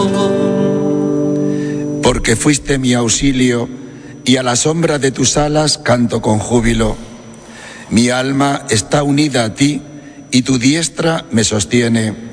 Porque fuiste mi auxilio y a la sombra de tus alas canto con júbilo. Mi alma está unida a ti y tu diestra me sostiene.